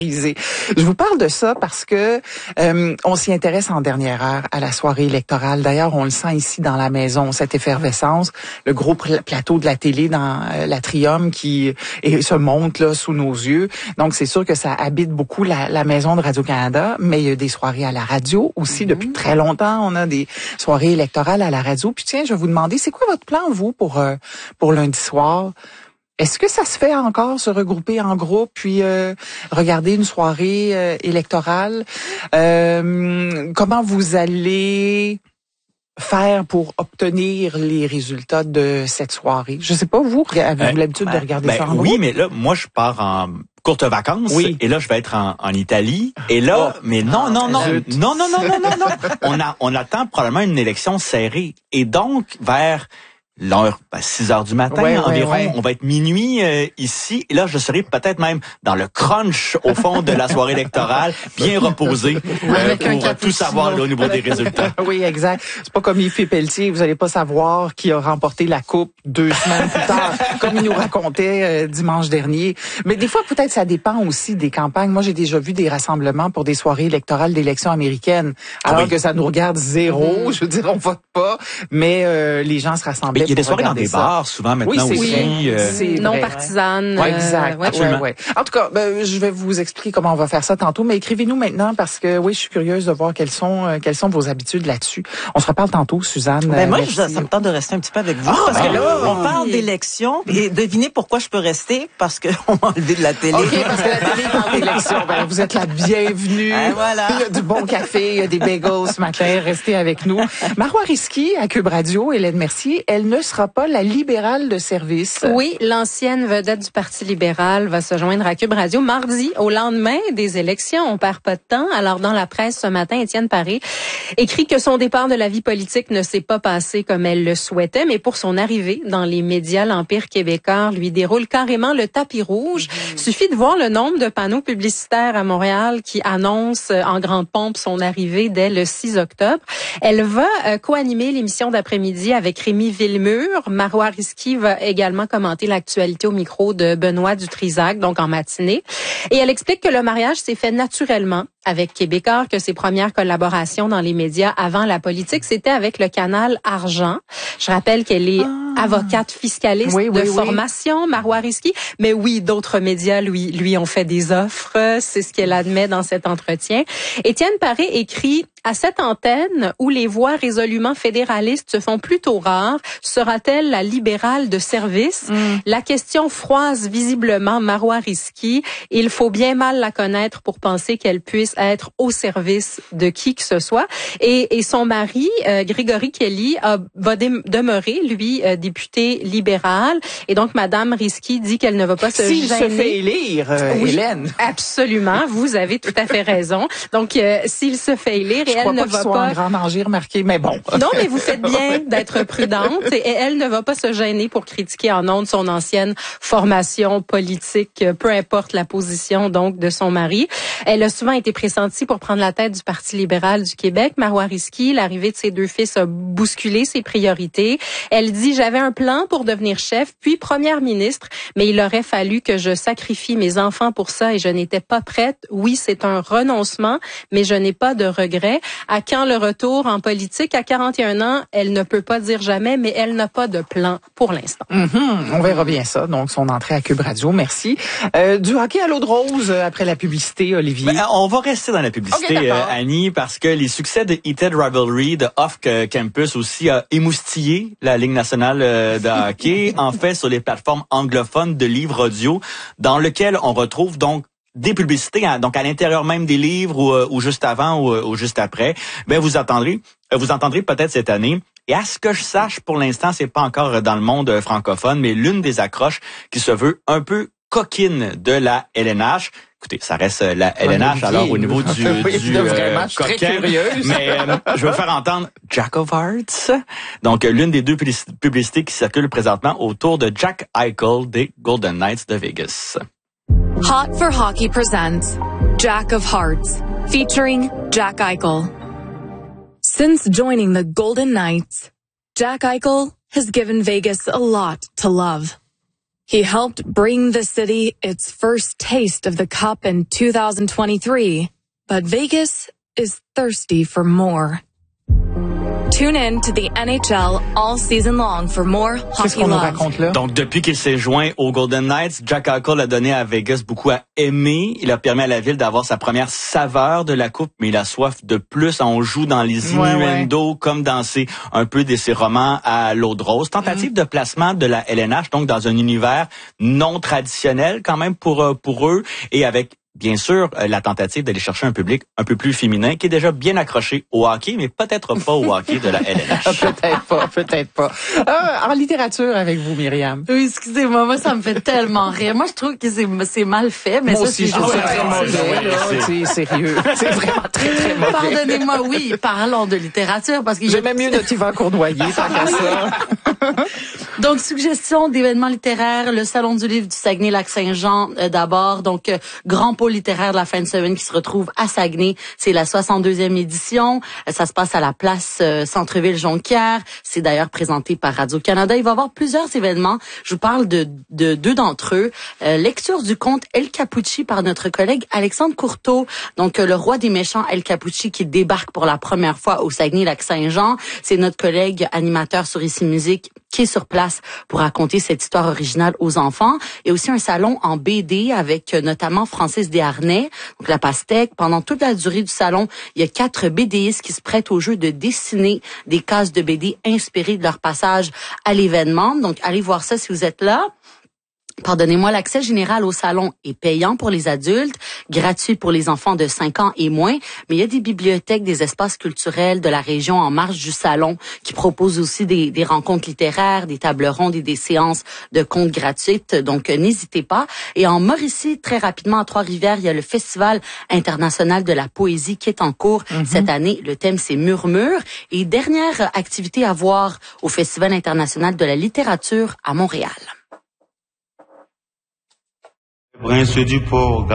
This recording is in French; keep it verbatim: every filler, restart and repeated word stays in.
Je vous parle de ça parce que euh, on s'y intéresse en dernière heure à la soirée électorale. D'ailleurs, on le sent ici dans la maison, cette effervescence, le gros plateau de la télé dans euh, l'atrium qui et, se monte là sous nos yeux. Donc, c'est sûr que ça habite beaucoup la, la maison de Radio-Canada, mais il y a des soirées à la radio aussi. Mm-hmm. Depuis très longtemps, on a des soirées électorales à la radio. Puis tiens, je vais vous demander, c'est quoi votre plan, vous, pour euh, pour lundi soir? Est-ce que ça se fait encore, se regrouper en groupe, puis euh, regarder une soirée euh, électorale? Euh, comment vous allez faire pour obtenir les résultats de cette soirée? Je sais pas, vous, avez-vous euh, l'habitude ben, de regarder ben, ça en oui, groupe? mais là, moi, je pars en courte vacances, oui. Et là, je vais être en, en Italie. Et là, oh. mais non, non, non, non, non, non, non, non, non, on a, on attend probablement une élection serrée. Et donc, vers l'heure, ben, six heures du matin ouais, environ, ouais, ouais. On va être minuit euh, ici. Et là, je serai peut-être même dans le crunch au fond de la soirée électorale, bien reposé euh, pour euh, tout savoir là, au niveau des résultats. Oui, exact. C'est pas comme Yves Pelletier, vous allez pas savoir qui a remporté la coupe deux semaines plus tard, comme il nous racontait euh, dimanche dernier. Mais des fois, peut-être ça dépend aussi des campagnes. Moi, j'ai déjà vu des rassemblements pour des soirées électorales d'élections américaines, alors ah oui. que ça nous regarde zéro. Mm. Je veux dire, on vote pas, mais euh, les gens se rassemblaient. Il y a des soirées dans des ça. bars, souvent, maintenant oui, aussi. Oui, euh... c'est non partisanes. Ouais, exact. Euh, ouais. Absolument. Ouais, ouais. En tout cas, ben, je vais vous expliquer comment on va faire ça tantôt, mais écrivez-nous maintenant parce que, oui, je suis curieuse de voir quelles sont euh, quelles sont vos habitudes là-dessus. On se reparle tantôt, Suzanne. Ben, moi, merci. je, ça me tente de rester un petit peu avec vous. Oh, parce ben, que là, oui. on parle d'élections. Et devinez pourquoi je peux rester? Parce qu'on m'a enlevé de la télé. OK, parce que la télé parle d'élections. Ben, vous êtes la bienvenue. Ben, voilà. Il y a du bon café, il y a des bagels ce matin. Restez avec nous. Marois Risky, à Cube Radio, Hélène Mercier, elle ne sera pas la libérale de service. Oui, l'ancienne vedette du Parti libéral va se joindre à Cube Radio mardi, au lendemain des élections. On perd pas de temps. Alors, dans la presse ce matin, Étienne Paré écrit que son départ de la vie politique ne s'est pas passé comme elle le souhaitait, mais pour son arrivée dans les médias, l'Empire québécois lui déroule carrément le tapis rouge. Mmh. Suffit de voir le nombre de panneaux publicitaires à Montréal qui annoncent en grande pompe son arrivée dès le six octobre. Elle va euh, co-animer l'émission d'après-midi avec Rémi Villemur. Marois Risky va également commenter l'actualité au micro de Benoît Dutrisac, donc en matinée. Et elle explique que le mariage s'est fait naturellement avec Québécois, que ses premières collaborations dans les médias avant la politique, c'était avec le canal Argent. Je rappelle qu'elle est ah. avocate fiscaliste oui, oui, de formation, oui. Marois Risky. Mais oui, d'autres médias lui, lui ont fait des offres. C'est ce qu'elle admet dans cet entretien. Étienne Paré écrit: à cette antenne où les voix résolument fédéralistes se font plutôt rares, sera-t-elle la libérale de service? Mm. La question froisse visiblement Marois Risky. Il faut bien mal la connaître pour penser qu'elle puisse être au service de qui que ce soit. Et, et son mari, euh, Grégory Kelly, a, va dé- demeurer, lui, euh, député libéral. Et donc, Madame Risky dit qu'elle ne va pas se S'il gêner. se fait élire, euh, oui, Hélène. Absolument, vous avez tout à fait raison. Donc, euh, s'il se fait élire, Je et elle ne pas va soit pas... en grand danger remarqué, mais bon. Non, mais vous faites bien d'être prudente et elle ne va pas se gêner pour critiquer en ondes son ancienne formation politique, peu importe la position donc de son mari. Elle a souvent été pressentie pour prendre la tête du Parti libéral du Québec. Marois Risky, l'arrivée de ses deux fils a bousculé ses priorités. Elle dit: j'avais un plan pour devenir chef, puis première ministre, mais il aurait fallu que je sacrifie mes enfants pour ça et je n'étais pas prête. Oui, c'est un renoncement, mais je n'ai pas de regrets. À quand le retour en politique? À quarante et un ans, elle ne peut pas dire jamais, mais elle n'a pas de plan pour l'instant. Mm-hmm. On verra bien ça. Donc, son entrée à Cube Radio. Merci. Euh, du hockey à l'eau de rose après la publicité, Olivier. Ben, on va rester dans la publicité, okay, euh, Annie, parce que les succès de Heated Rivalry, de Off Campus aussi, a émoustillé la Ligue nationale de hockey, en fait, sur les plateformes anglophones de livres audio, dans lequel on retrouve donc des publicités, hein, donc à l'intérieur même des livres ou, ou juste avant ou, ou juste après. Ben vous attendrez, vous entendrez peut-être cette année. Et à ce que je sache, pour l'instant, c'est pas encore dans le monde francophone, mais l'une des accroches qui se veut un peu coquine de la L N H. Écoutez, ça reste la L N H, oui, alors au niveau du, oui, du euh, coquin. Mais euh, je vais vous faire entendre Jack of Hearts. Donc, l'une des deux publicités qui circulent présentement autour de Jack Eichel des Golden Knights de Vegas. Hot for Hockey presents Jack of Hearts, featuring Jack Eichel. Since joining the Golden Knights, Jack Eichel has given Vegas a lot to love. He helped bring the city its first taste of the Cup in two thousand twenty-three, but Vegas is thirsty for more. Tune in to the N H L all season long for more hockey love. Donc, depuis qu'il s'est joint aux Golden Knights, Jack Eichel a donné à Vegas beaucoup à aimer. Il a permis à la ville d'avoir sa première saveur de la coupe, mais il a soif de plus. On joue dans les innuendos, ouais, ouais. comme dans ses, un peu de ses romans à l'eau de rose. Tentative mm. de placement de la L N H, donc dans un univers non traditionnel quand même pour, pour eux, et avec bien sûr, la tentative d'aller chercher un public un peu plus féminin qui est déjà bien accroché au hockey, mais peut-être pas au hockey de la L N H. peut-être pas, peut-être pas. Euh, en littérature avec vous, Myriam. Oui, excusez-moi, moi ça me fait tellement rire. Moi je trouve que c'est c'est mal fait, mais moi ça aussi, c'est je juste très mauvais. C'est sérieux, c'est vraiment très très mauvais. Pardonnez-moi, oui, parlons de littérature parce que j'aime mieux notre Yvan Cournoyer tant qu'à ça. Donc, suggestion d'événements littéraires, le Salon du livre du Saguenay-Lac-Saint-Jean euh, d'abord. Donc, euh, grand pôle littéraire de la fin de semaine qui se retrouve à Saguenay. C'est la soixante-deuxième édition. Euh, ça se passe à la place euh, Centre-Ville-Jonquière. C'est d'ailleurs présenté par Radio-Canada. Il va y avoir plusieurs événements. Je vous parle de, de deux d'entre eux. Euh, lecture du conte El Capucci par notre collègue Alexandre Courteau. Donc, euh, le roi des méchants El Capucci qui débarque pour la première fois au Saguenay-Lac-Saint-Jean. C'est notre collègue animateur sur Ici Musique qui est sur place pour raconter cette histoire originale aux enfants. Il y a aussi un salon en B D avec notamment Francis Desharnais, donc la pastèque. Pendant toute la durée du salon, il y a quatre BDistes qui se prêtent au jeu de dessiner des cases de B D inspirées de leur passage à l'événement. Donc, allez voir ça si vous êtes là. Pardonnez-moi, l'accès général au salon est payant pour les adultes, gratuit pour les enfants de cinq ans et moins, mais il y a des bibliothèques, des espaces culturels de la région en marge du salon qui proposent aussi des, des rencontres littéraires, des tables rondes et des séances de contes gratuites, donc euh, n'hésitez pas. Et en Mauricie, très rapidement, à Trois-Rivières, il y a le Festival international de la poésie qui est en cours mm-hmm. cette année. Le thème, c'est Murmure. Et dernière activité à voir au Festival international de la littérature à Montréal. Prince du port.